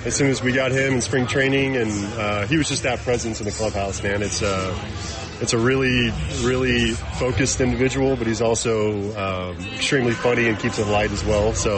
as soon as we got him in spring training, and he was just that presence in the clubhouse, man. It's a really, really focused individual, but he's also extremely funny and keeps it light as well. So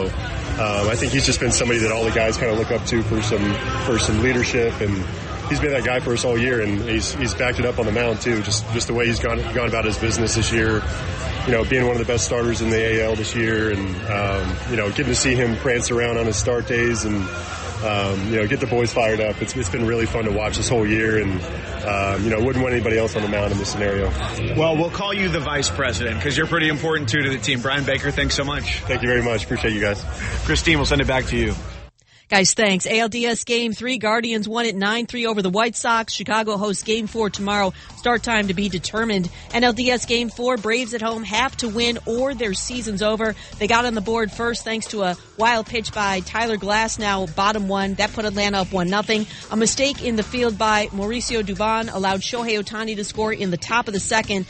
I think he's just been somebody that all the guys kind of look up to for some leadership, and he's been that guy for us all year, and he's backed it up on the mound too. Just the way he's gone about his business this year. Being one of the best starters in the AL this year, and getting to see him prance around on his start days and get the boys fired up. It's been really fun to watch this whole year, and wouldn't want anybody else on the mound in this scenario. Well, we'll call you the vice president because you're pretty important too to the team. Brian Baker, thanks so much. Thank you very much. Appreciate you guys. Christine, we'll send it back to you. Guys, thanks. ALDS Game 3, Guardians won at 9-3 over the White Sox. Chicago hosts Game 4 tomorrow. Start time to be determined. NLDS Game 4, Braves at home have to win or their season's over. They got on the board first thanks to a wild pitch by Tyler Glasnow, bottom one. That put Atlanta up 1-0. A mistake in the field by Mauricio Dubon allowed Shohei Ohtani to score in the top of the second.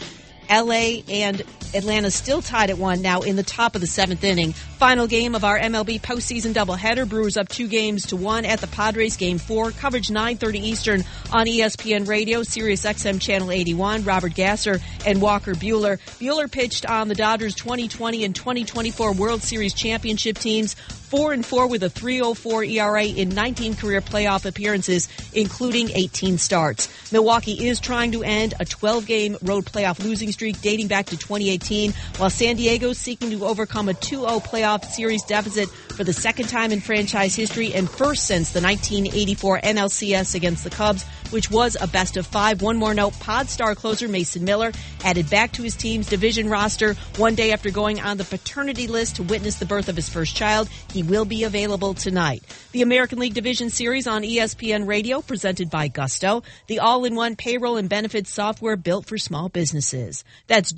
LA and Atlanta still tied at 1 now in the top of the 7th inning. Final game of our MLB postseason doubleheader. Brewers up 2-1 at the Padres. Game 4. Coverage 9:30 Eastern on ESPN Radio, Sirius XM Channel 81. Robert Gasser and Walker Buehler. Buehler pitched on the Dodgers 2020 and 2024 World Series championship teams. 4-4 with a 3.04 ERA in 19 career playoff appearances, including 18 starts. Milwaukee is trying to end a 12-game road playoff losing streak dating back to 2018, while San Diego is seeking to overcome a 2-0 playoff series deficit for the second time in franchise history and first since the 1984 NLCS against the Cubs, which was a best-of-5. One more note, Pod star closer Mason Miller added back to his team's division roster one day after going on the paternity list to witness the birth of his first child. He will be available tonight. The American League Division Series on ESPN Radio, presented by Gusto, the all-in-one payroll and benefits software built for small businesses. That's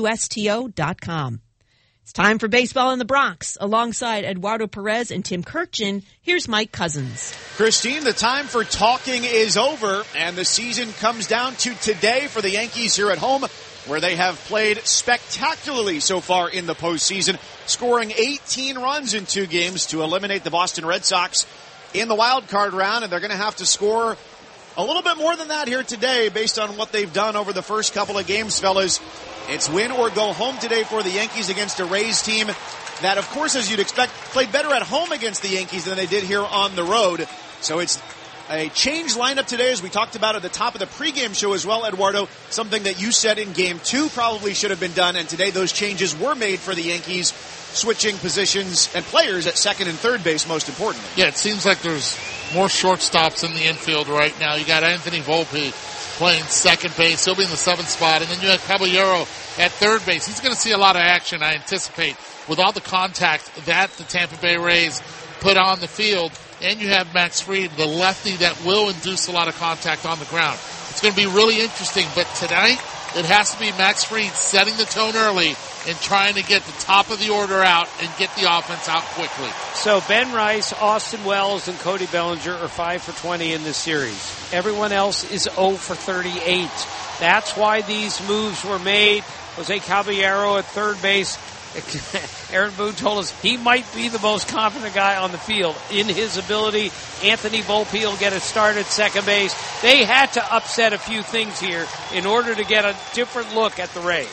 GUSTO.com. It's time for Baseball in the Bronx. Alongside Eduardo Perez and Tim Kirkjian, here's Mike Cousins. Christine, the time for talking is over, and the season comes down to today for the Yankees here at home, where they have played spectacularly so far in the postseason, scoring 18 runs in 2 games to eliminate the Boston Red Sox in the wild card round, and they're going to have to score a little bit more than that here today based on what they've done over the first couple of games, fellas. It's win or go home today for the Yankees against a Rays team that, of course, as you'd expect, played better at home against the Yankees than they did here on the road. So it's a changed lineup today, as we talked about at the top of the pregame show as well, Eduardo, something that you said in Game 2 probably should have been done, and today those changes were made for the Yankees, switching positions and players at second and third base, most importantly. Yeah, it seems like there's more shortstops in the infield right now. You got Anthony Volpe playing second base. He'll be in the 7th spot. And then you have Caballero at third base. He's going to see a lot of action, I anticipate, with all the contact that the Tampa Bay Rays put on the field. And you have Max Fried, the lefty that will induce a lot of contact on the ground. It's going to be really interesting. But tonight, it has to be Max Fried setting the tone early and trying to get the top of the order out and get the offense out quickly. So Ben Rice, Austin Wells, and Cody Bellinger are 5 for 20 in this series. Everyone else is 0 for 38. That's why these moves were made. Jose Caballero at third base. Aaron Boone told us he might be the most confident guy on the field in his ability. Anthony Volpe will get a start at second base. They had to upset a few things here in order to get a different look at the Rays.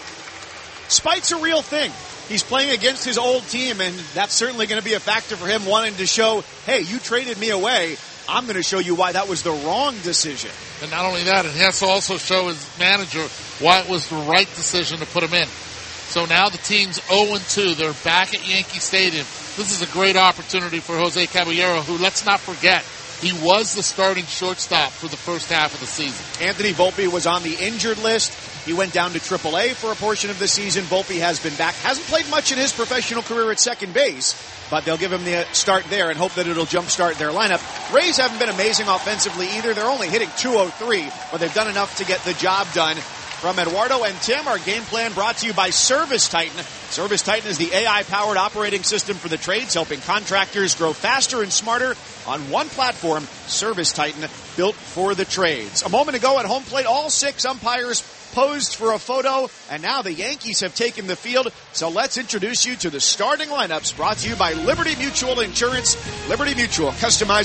Spite's a real thing. He's playing against his old team, and that's certainly going to be a factor for him wanting to show, hey, you traded me away. I'm going to show you why that was the wrong decision. And not only that, he has to also show his manager why it was the right decision to put him in. So now the team's 0-2. They're back at Yankee Stadium. This is a great opportunity for Jose Caballero, who, let's not forget, he was the starting shortstop for the first half of the season. Anthony Volpe was on the injured list. He went down to AAA for a portion of the season. Volpe has been back. Hasn't played much in his professional career at second base, but they'll give him the start there and hope that it'll jumpstart their lineup. Rays haven't been amazing offensively either. They're only hitting .203, but they've done enough to get the job done. From Eduardo and Tim, our game plan brought to you by Service Titan. Service Titan is the AI-powered operating system for the trades, helping contractors grow faster and smarter on one platform. Service Titan, built for the trades. A moment ago at home plate, all 6 umpires posed for a photo, and now the Yankees have taken the field. So let's introduce you to the starting lineups, brought to you by Liberty Mutual Insurance. Liberty Mutual, customized